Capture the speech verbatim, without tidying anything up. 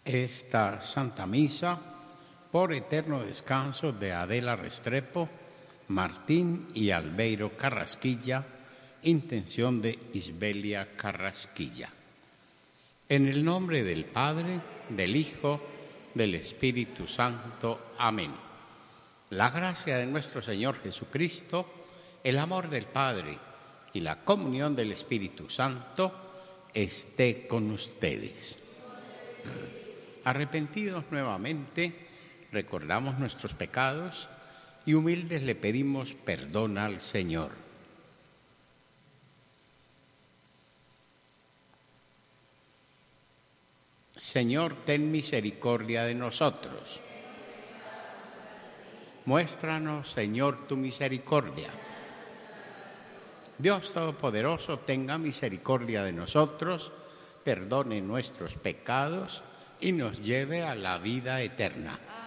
esta Santa Misa por eterno descanso de Adela Restrepo, Martín y Albeiro Carrasquilla, intención de Isbelia Carrasquilla. En el nombre del Padre, del Hijo, del Espíritu Santo. Amén. La gracia de nuestro Señor Jesucristo, el amor del Padre y la comunión del Espíritu Santo esté con ustedes. Arrepentidos nuevamente, recordamos nuestros pecados y humildes le pedimos perdón al Señor. Señor, ten misericordia de nosotros. Muéstranos, Señor, tu misericordia. Dios Todopoderoso, tenga misericordia de nosotros, perdone nuestros pecados y nos lleve a la vida eterna.